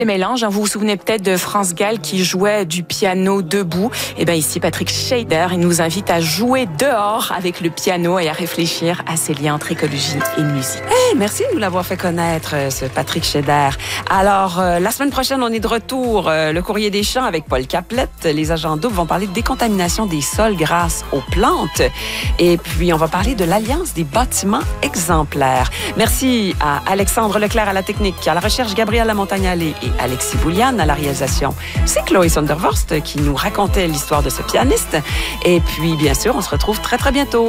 Mélange, vous vous souvenez peut-être de France Gall qui jouait du piano debout. Et bien ici, Patrick Schneider, il nous invite à jouer dehors avec le piano et à réfléchir à ces liens entre écologie et musique. Merci de nous l'avoir fait connaître, ce Patrick Schneider. Alors, la semaine prochaine, on est de retour. Le Courrier des Champs avec Paul Caplette. Les agents doubles vont parler de décontamination des sols grâce aux plantes. Et puis, on va parler de l'Alliance des bâtiments exemplaires. Merci à Alexandre Leclerc à la technique, à la recherche Gabriel Lamontagne-Allé et Alexis Bouliane à la réalisation. C'est Chloé Sondervorst qui nous racontait l'histoire de ce pianiste. Et puis, bien sûr, on se retrouve très, très bientôt.